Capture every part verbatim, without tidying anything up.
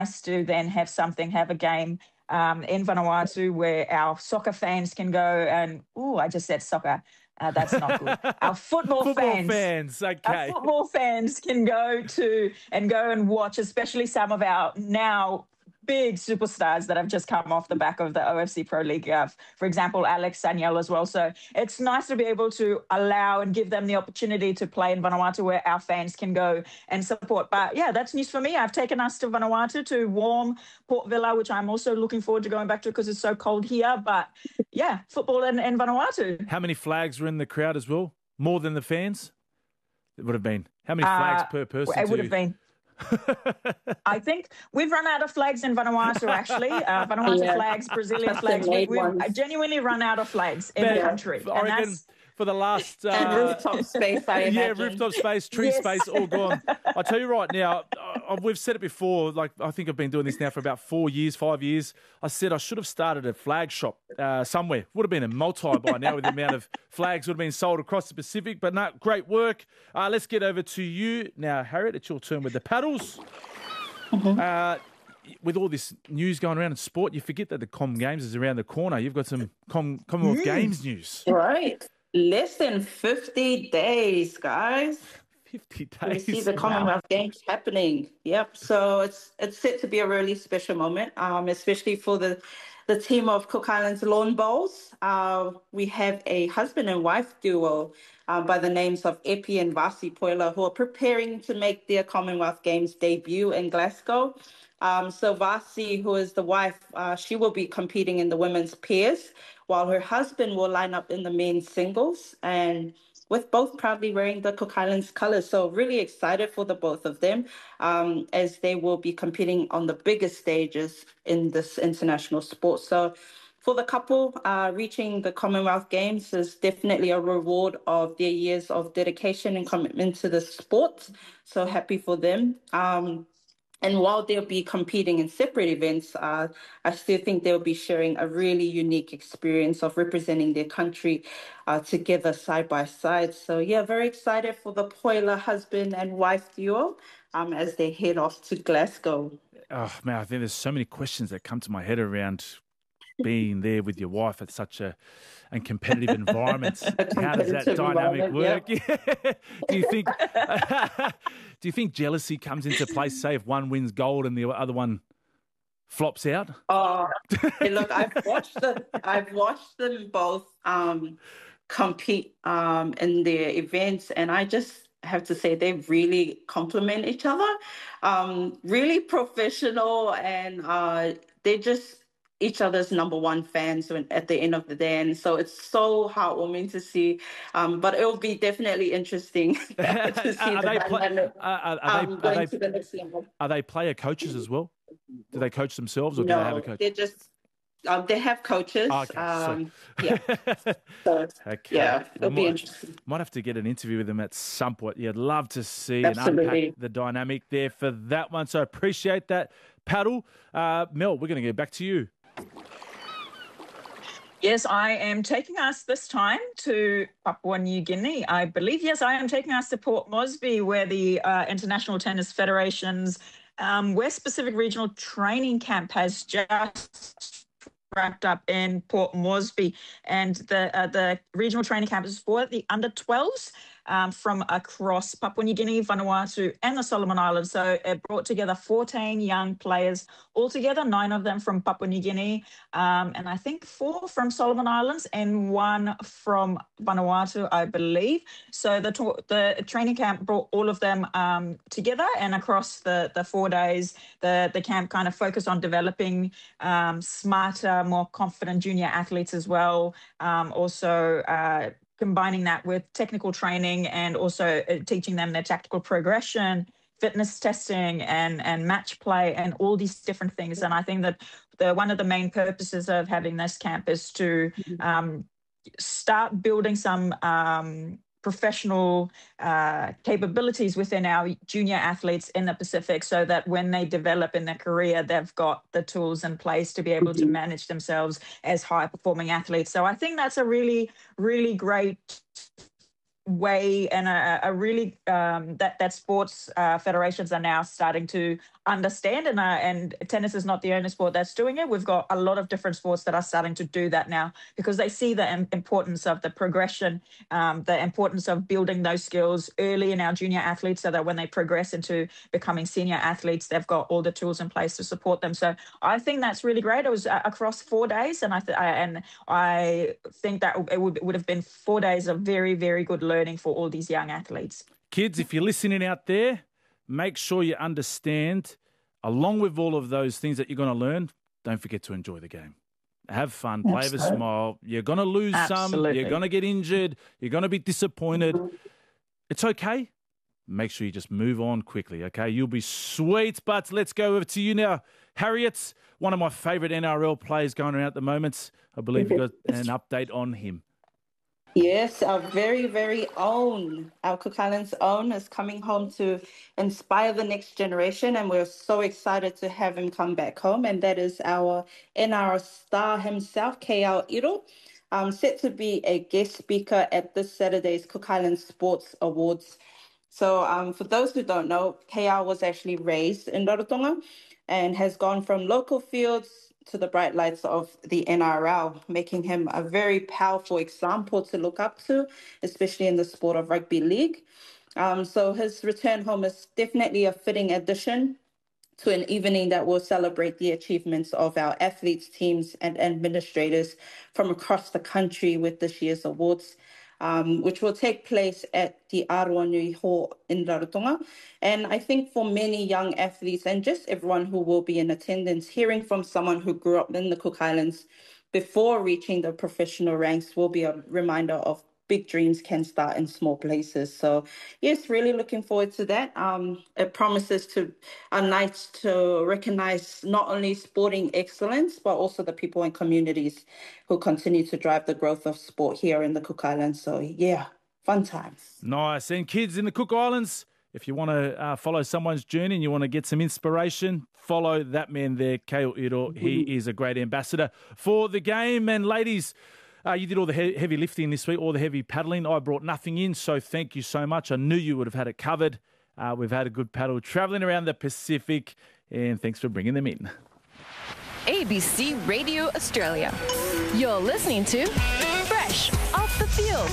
to then have something, have a game um, in Vanuatu where our soccer fans can go and, oh, I just said soccer. Uh, that's not good. Our football, football fans, fans, okay. Our football fans can go to and go and watch, especially some of our now big superstars that have just come off the back of the O F C Pro League. Uh, for example, Alex Sanyel as well. So it's nice to be able to allow and give them the opportunity to play in Vanuatu where our fans can go and support. But yeah, that's news for me. I've taken us to Vanuatu, to warm Port Vila, which I'm also looking forward to going back to because it's so cold here. But yeah, football in, in Vanuatu. How many flags were in the crowd as well? More than the fans? It would have been. How many flags uh, per person? It would to... have been. I think we've run out of flags in Vanuatu, actually. Uh, Vanuatu yeah. flags, Brazilian flags. We, we've genuinely run out of flags in yeah. the country. I and reckon that's... for the last... Uh, and rooftop space, I imagine. Yeah, rooftop space, tree yes. space, all gone. I tell you right now, I, we've said it before, like I think I've been doing this now for about four years, five years. I said I should have started a flag shop uh, somewhere. Would have been a multi by now with the amount of flags would have been sold across the Pacific. But no, great work. Uh, let's get over to you now, Harriet. It's your turn with the paddles. Mm-hmm. Uh, with all this news going around in sport, you forget that the Com Games is around the corner. You've got some Com- Commonwealth mm. Games news. Right. Less than fifty days, guys. fifty days. We see the Commonwealth wow. Games happening. Yep. So it's it's set to be a really special moment, um, especially for the, the team of Cook Islands Lawn Bowls. Uh, we have a husband and wife duo uh, by the names of Epi and Vasi Poila, who are preparing to make their Commonwealth Games debut in Glasgow. Um, so Vasi, who is the wife, uh, she will be competing in the women's pairs, while her husband will line up in the men's singles, and with both proudly wearing the Cook Islands colours. So really excited for the both of them um, as they will be competing on the biggest stages in this international sport. So for the couple, uh, reaching the Commonwealth Games is definitely a reward of their years of dedication and commitment to the sport. So happy for them. Um, And while they'll be competing in separate events, uh, I still think they'll be sharing a really unique experience of representing their country uh, together side by side. So yeah, very excited for the Poila husband and wife duo um, as they head off to Glasgow. Oh man, I think there's so many questions that come to my head around being there with your wife at such a and competitive environment. How does that dynamic work? Yeah. Do you think do you think jealousy comes into play? Say if one wins gold and the other one flops out? Oh, hey, look, I've watched them. I've watched them both um, compete um, in their events, and I just have to say they really complement each other. Um, really professional, and uh, they just. Each other's number one fans at the end of the day. And so it's so heartwarming to see. Um, but it will be definitely interesting to see are the they dynamic are, are, are um, they, going are to the next level. Are they player coaches as well? Do they coach themselves or no, do they have a coach? They're just, um, they have coaches. Oh, okay, um, so. Yeah. So, okay. yeah, it'll we be might, interesting. Might have to get an interview with them at some point. Yeah, I'd love to see Absolutely. and unpack the dynamic there for that one. So appreciate that, Paddle. Uh, Mel, we're going to get back to you. Yes, I am taking us this time to Papua New Guinea, I believe. Yes, I am taking us to Port Moresby, where the uh, International Tennis Federation's um, West Pacific Regional Training Camp has just wrapped up in Port Moresby. And the uh, the regional training camp is for the under twelves um, from across Papua New Guinea, Vanuatu and the Solomon Islands. So it brought together fourteen young players altogether, nine of them from Papua New Guinea, um, and I think four from Solomon Islands and one from Vanuatu, I believe. So the the training camp brought all of them um, together, and across the, the four days, the, the camp kind of focused on developing um, smarter, more confident junior athletes as well. Um, also, uh, combining that with technical training and also uh, teaching them their tactical progression, fitness testing and, and match play and all these different things. And I think that the one of the main purposes of having this camp is to um, start building some um, professional uh, capabilities within our junior athletes in the Pacific so that when they develop in their career, they've got the tools in place to be able to manage themselves as high performing athletes. So I think that's a really, really great way and a, a really um, that that sports uh, federations are now starting to understand, and uh, and tennis is not the only sport that's doing it. We've got a lot of different sports that are starting to do that now because they see the im- importance of the progression, um, the importance of building those skills early in our junior athletes, so that when they progress into becoming senior athletes, they've got all the tools in place to support them. So I think that's really great. It was uh, across four days, and I th- I, and I think that it would would have been four days of very very good learning for all these young athletes. Kids, if you're listening out there, make sure you understand, along with all of those things that you're going to learn, don't forget to enjoy the game. Have fun, play with a smile. You're going to lose Absolutely. some, you're going to get injured, you're going to be disappointed. It's okay. Make sure you just move on quickly, okay? You'll be sweet. But let's go over to you now. Harriet, one of my favourite N R L players going around at the moment. I believe you got an update on him. Yes, our very, very own, our Cook Islands own is coming home to inspire the next generation, and we're so excited to have him come back home, and that is our N R L star himself, K L Iro, um, set to be a guest speaker at this Saturday's Cook Islands Sports Awards. So um, for those who don't know, K L was actually raised in Rarotonga and has gone from local fields to the bright lights of the N R L, making him a very powerful example to look up to, especially in the sport of rugby league. Um, so his return home is definitely a fitting addition to an evening that will celebrate the achievements of our athletes, teams, and administrators from across the country with this year's awards. Um, which will take place at the Aroanui Hall in Rarotonga. And I think for many young athletes and just everyone who will be in attendance, hearing from someone who grew up in the Cook Islands before reaching the professional ranks will be a reminder of big dreams can start in small places. So yes, really looking forward to that. Um, it promises to a night to recognize not only sporting excellence, but also the people and communities who continue to drive the growth of sport here in the Cook Islands. So yeah, fun times. Nice. And kids in the Cook Islands, if you want to uh, follow someone's journey and you want to get some inspiration, follow that man there, K L Iro. He is a great ambassador for the game. And ladies, Uh, you did all the he- heavy lifting this week, all the heavy paddling. I brought nothing in, so thank you so much. I knew you would have had it covered. Uh, we've had a good paddle travelling around the Pacific, and thanks for bringing them in. A B C Radio Australia. You're listening to Fresh Off the Field.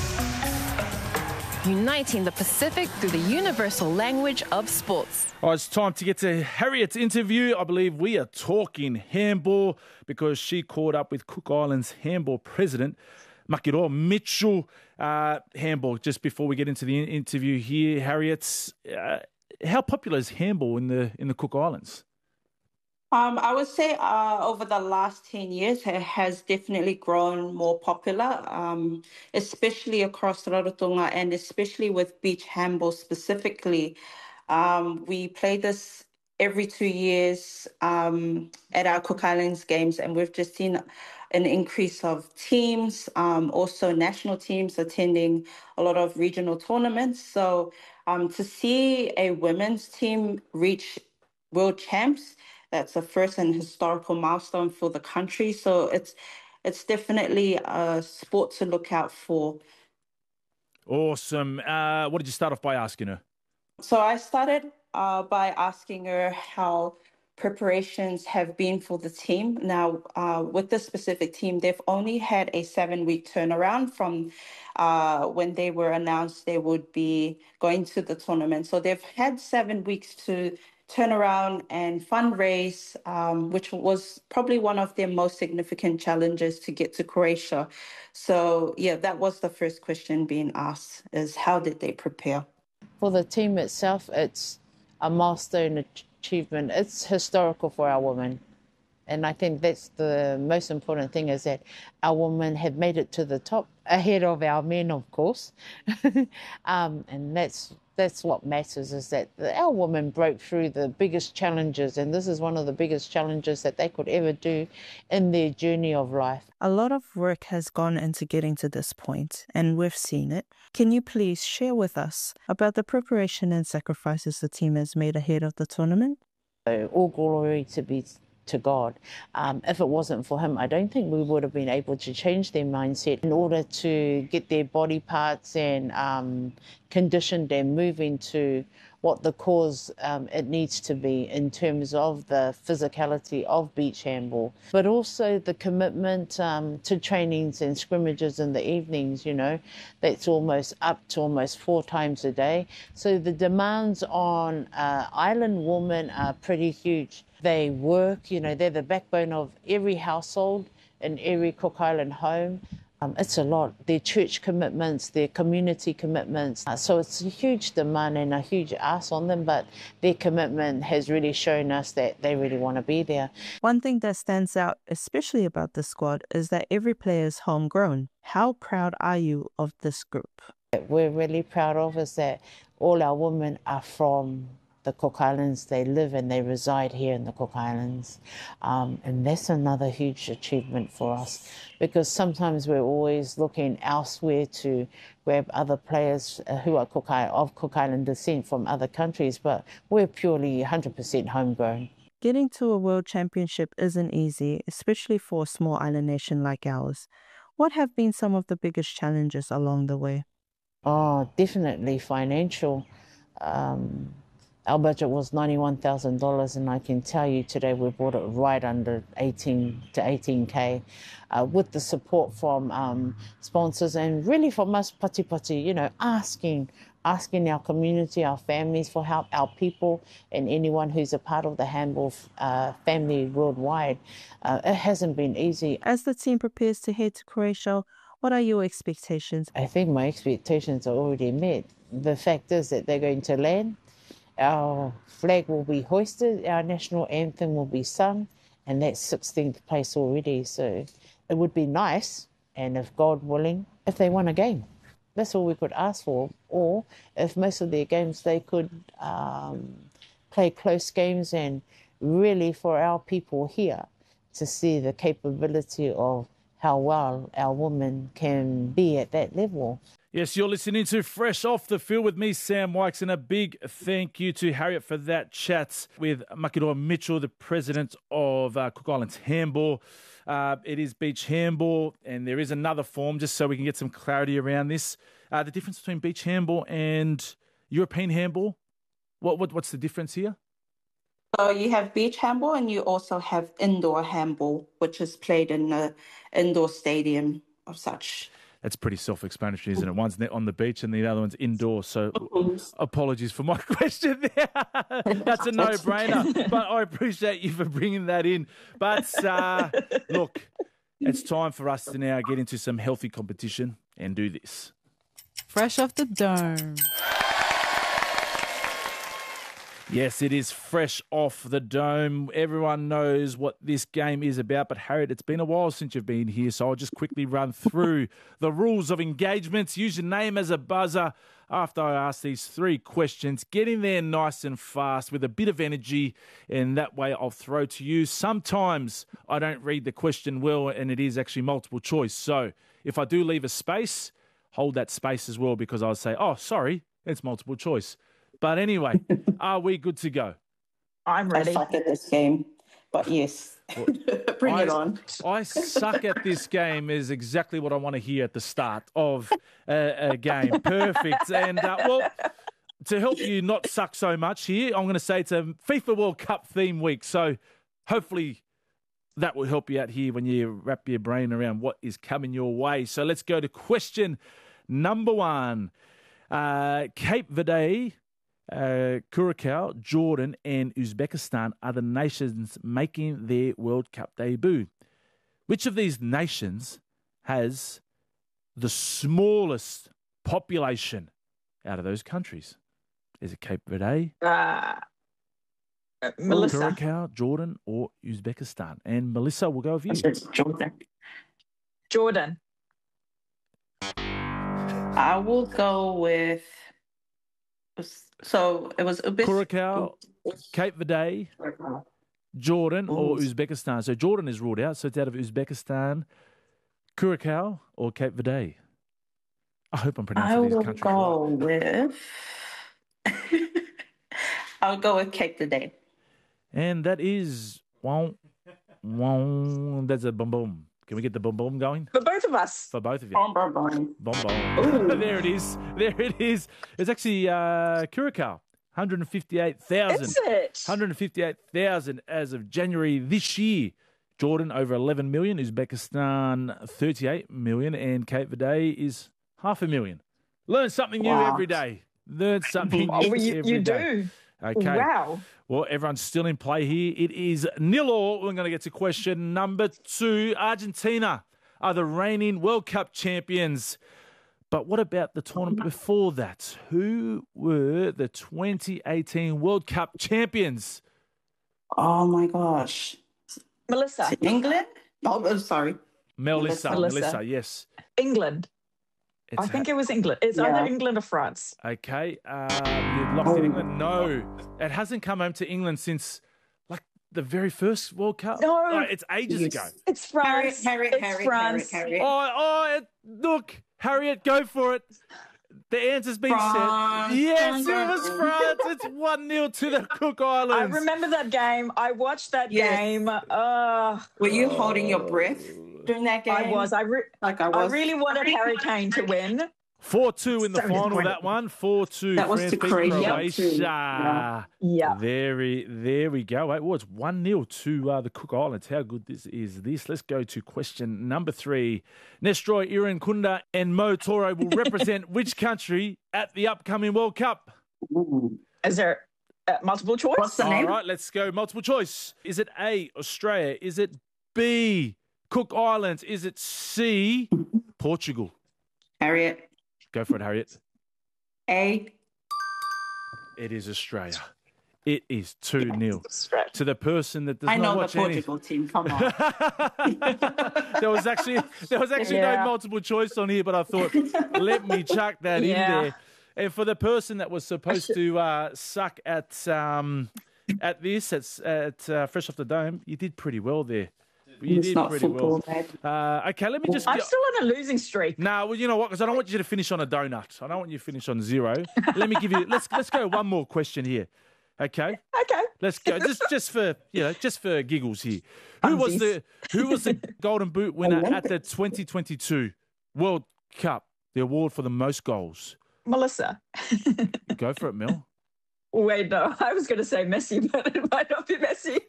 Uniting the Pacific through the universal language of sports. Oh, it's time to get to Harriet's interview. I believe we are talking handball because she caught up with Cook Islands handball president, Makiroa Mitchell. Uh, handball, just before we get into the interview here, Harriet, uh, how popular is handball in the in the Cook Islands? Um, I would say uh, over the last ten years, it has definitely grown more popular, um, especially across Rarotonga and especially with beach handball specifically. Um, we play this every two years um, at our Cook Islands games, and we've just seen an increase of teams, um, also national teams attending a lot of regional tournaments. So um, to see a women's team reach world champs, that's a first and historical milestone for the country. So it's it's definitely a sport to look out for. Awesome. Uh, what did you start off by asking her? So I started uh, by asking her how preparations have been for the team. Now, uh, with this specific team, they've only had a seven-week turnaround from uh, when they were announced they would be going to the tournament. So they've had seven weeks to turn around and fundraise, um, which was probably one of their most significant challenges to get to Croatia. So, yeah, that was the first question being asked, is how did they prepare? For the team itself, it's a milestone achievement. It's historical for our women. And I think that's the most important thing, is that our women have made it to the top, ahead of our men, of course. um, and that's that's what matters, is that our women broke through the biggest challenges, and this is one of the biggest challenges that they could ever do in their journey of life. A lot of work has gone into getting to this point, and we've seen it. Can you please share with us about the preparation and sacrifices the team has made ahead of the tournament? So all glory to be to God. Um, if it wasn't for him, I don't think we would have been able to change their mindset in order to get their body parts and um, conditioned and moving to what the cause um, it needs to be in terms of the physicality of beach handball, but also the commitment um, to trainings and scrimmages in the evenings, you know, that's almost up to almost four times a day. So the demands on uh, island women are pretty huge. They work, you know, they're the backbone of every household in every Cook Island home. Um, it's a lot. Their church commitments, their community commitments. Uh, so it's a huge demand and a huge ask on them, but their commitment has really shown us that they really want to be there. One thing that stands out, especially about the squad, is that every player is homegrown. How proud are you of this group? What we're really proud of is that all our women are from the Cook Islands. They live and they reside here in the Cook Islands. Um, and that's another huge achievement for us, because sometimes we're always looking elsewhere to grab other players who are Cook Island, of Cook Island descent from other countries, but we're purely one hundred percent homegrown. Getting to a world championship isn't easy, especially for a small island nation like ours. What have been some of the biggest challenges along the way? Oh, definitely financial. Um, Our budget was ninety-one thousand dollars, and I can tell you today we brought it right under eighteen to eighteen K uh, with the support from um, sponsors and really from us pati pati, you know, asking, asking our community, our families for help, our people and anyone who's a part of the handball uh, family worldwide. Uh, it hasn't been easy. As the team prepares to head to Croatia, what are your expectations? I think my expectations are already met. The fact is that they're going to land. Our flag will be hoisted, our national anthem will be sung, and that's sixteenth place already. So it would be nice, and if God willing, if they won a game. That's all we could ask for. Or if most of their games they could um, play close games, and really for our people here to see the capability of how well our women can be at that level. Yes, you're listening to Fresh Off the Field with me, Sam Wykes, and a big thank you to Harriet for that chat with Makiroa Mitchell, the president of uh, Cook Islands Handball. Uh, it is beach handball, and there is another form, just so we can get some clarity around this. Uh, the difference between beach handball and European handball, what, what what's the difference here? So you have beach handball and you also have indoor handball, which is played in an indoor stadium of such. That's pretty self-explanatory, isn't it? One's on the beach and the other one's indoors. So apologies for my question there. That's a no-brainer. But I appreciate you for bringing that in. But uh, look, it's time for us to now get into some healthy competition and do this. Fresh off the dome. Yes, it is fresh off the dome. Everyone knows what this game is about, but Harriet, it's been a while since you've been here, so I'll just quickly run through the rules of engagements. Use your name as a buzzer after I ask these three questions. Get in there nice and fast with a bit of energy, and that way I'll throw to you. Sometimes I don't read the question well, and it is actually multiple choice. So if I do leave a space, hold that space as well, because I'll say, oh, sorry, it's multiple choice. But anyway, are we good to go? I'm ready. I suck at this game, but yes, bring I, it on. I suck at this game is exactly what I want to hear at the start of a, a game. Perfect. And, uh, well, to help you not suck so much here, I'm going to say it's a FIFA World Cup theme week. So hopefully that will help you out here when you wrap your brain around what is coming your way. So let's go to question number one. Uh, Cape Verde, Uh, Curacao, Jordan and Uzbekistan are the nations making their World Cup debut. Which of these nations has the smallest population out of those countries? Is it Cape Verde, Uh, uh, Melissa. Curacao, Jordan or Uzbekistan? And Melissa, we'll go with you. It's Jordan. Jordan. I will go with. So it was Uzbek- Curacao, Cape Verde, Jordan or Uzbekistan. So Jordan is ruled out, so it's out of Uzbekistan, Curacao or Cape Verde. I hope I'm pronouncing I these will countries go right. with. I'll go with Cape Verde. And that is, well, Wow, that's a boom boom. Can we get the boom boom going? For both of us. For both of you. Boom, boom, boom. Boom boom. There it is. There it is. It's actually uh, Curacao. one hundred fifty-eight thousand. Is it? one hundred fifty-eight thousand as of January this year. Jordan over eleven million. Uzbekistan thirty-eight million. And Cape Verde is half a million. Learn something new Wow. every day. Learn something new Oh, well, you, every you day. do. Okay. Wow. Well, everyone's still in play here. It is nil all. We're going to get to question number two. Argentina are the reigning World Cup champions. But what about the tournament before that? Who were the twenty eighteen World Cup champions? Oh, my gosh. Melissa. England? Oh, I'm sorry. Melissa. Melissa. Melissa, yes. England. It's I think ha- it was England. It's Yeah. either England or France. Okay. Uh, you locked in England? No. It hasn't come home to England since, like, the very first World Cup. No. Oh, it's ages Yes. ago. It's France. Harriet, it's Harriet, France. Harriet, Harriet. Oh, oh, it, look, Harriet, go for it. The answer's been France. said. Yes, it was France. It's one nil to the Cook I Islands. remember that game. I watched that Yes. game. Uh, Were you holding your breath during that game? I was. I, re- Like I I was. really wanted Harry Kane to win. four two in the So final, disappointed. that one. four two. That was France to beat Croatia Croatia. too. Yeah. Yeah. Very, there we go. It was one nil to uh, the Cook Islands. How good this is this? Let's go to question number three. Nestroy Irankunda and Mo Toro will represent which country at the upcoming World Cup? Ooh. Is there uh, multiple choice? What's the All name? right, let's go. Multiple choice. Is it A, Australia? Is it B, Cook Islands? Is it C, Portugal? Harriet. Go for it, Harriet. A. It is Australia. It is two nil Straight. to the person that does I not know the watch any. Portugal team. Come on. there was actually there was actually Yeah. no multiple choice on here, but I thought let me chuck that in Yeah. there. And for the person that was supposed to uh, suck at um, at this at, at uh, Fresh Off the Dome, you did pretty well there. You It's did not pretty football, well. mate. Uh, okay, let me just. I'm Get, still on a losing streak. no, well, you know what? Because I don't want you to finish on a donut. I don't want you to finish on zero. Let me give you. Let's let's go one more question here. Okay, Okay. let's go. Just just for you know, just for giggles here. Who was the Who was the Golden Boot winner at the twenty twenty-two World Cup? The award for the most goals. Melissa. Go for it, Mel. Wait, no. I was going to say Messi, but it might not be Messi.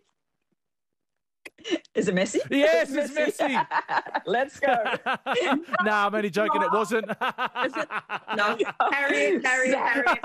Is it Messi? Yes, it's Messi. Let's go. nah, I'm only joking. It wasn't. No, Harriet, Harriet, Harriet.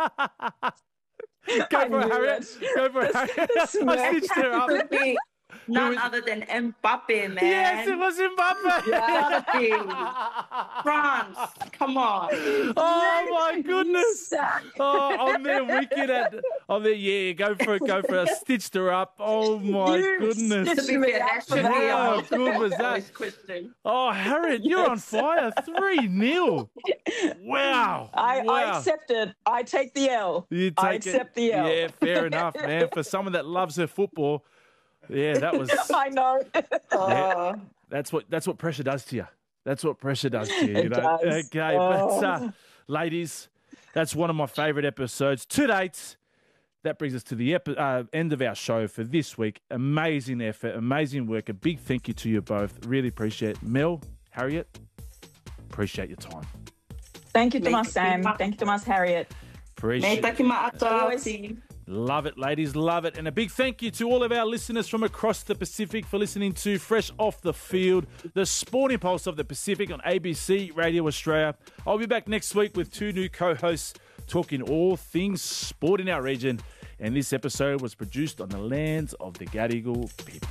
Go I for it, knew Harriet. it. Go for it, Harriet. I stitched her up. Could be none was- other than Mbappe, man. Yes, it was Mbappe. Gotta be. France. Come on. Oh my goodness! Oh, on their wicked at on their yeah, go for it, go for it. I stitched her up. Oh my You goodness! To be fair, that should be How a good was that? voice question. Oh, Harriet, you're on Yes. fire. Three nil. Wow! I, wow. I accept it. I take the L. You take I it. accept the L. Yeah, fair enough, man. For someone that loves her football, yeah, that was. I know. Uh, That's what that's what pressure does to you. That's what pressure does to you. you It know? does. Okay, but uh, Oh. ladies, that's one of my favourite episodes to date. That brings us to the epi- uh, end of our show for this week. Amazing effort, amazing work. A big thank you to you both. Really appreciate it. Mel, Harriet, appreciate your time. Thank you, Make Tomas it Sam. big. Thank you, Tomas Harriet. Appreciate Mate, taki maato. Always. See. Love it, ladies. Love it. And a big thank you to all of our listeners from across the Pacific for listening to Fresh Off the Field, the sporting pulse of the Pacific on A B C Radio Australia. I'll be back next week with two new co-hosts talking all things sport in our region. And this episode was produced on the lands of the Gadigal people.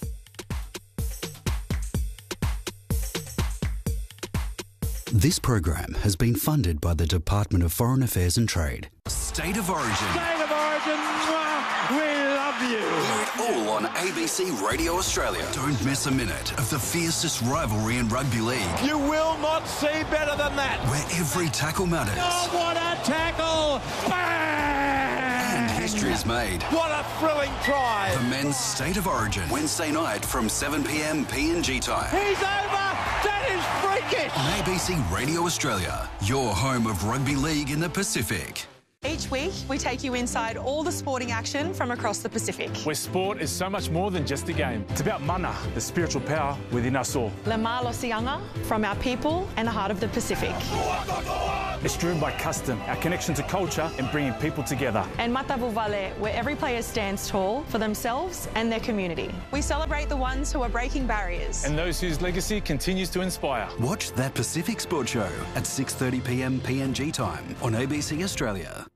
This program has been funded by the Department of Foreign Affairs and Trade. State of Origin. State of Origin, mwah, we love you. Hear it all on A B C Radio Australia. Don't miss a minute of the fiercest rivalry in rugby league, You will not see better than that. where every tackle matters Oh, what a tackle! and Bang! history is made. What a thrilling try! The Men's State of Origin, Wednesday night from seven p.m. P N G time. He's over! That is freakish! On A B C Radio Australia, your home of rugby league in the Pacific. Each week, we take you inside all the sporting action from across the Pacific. Where sport is so much more than just a game. It's about mana, the spiritual power within us all. Le Malosianga, from our people and the heart of the Pacific. It's driven by custom, our connection to culture and bringing people together. And Matavuvale, where every player stands tall for themselves and their community. We celebrate the ones who are breaking barriers. And those whose legacy continues to inspire. Watch That Pacific Sport Show at six thirty p m P N G time on A B C Australia.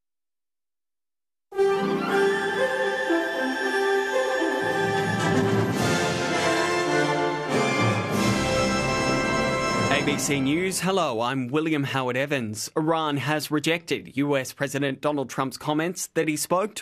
A B C News, hello, I'm William Howard Evans. Iran has rejected U S President Donald Trump's comments that he spoke to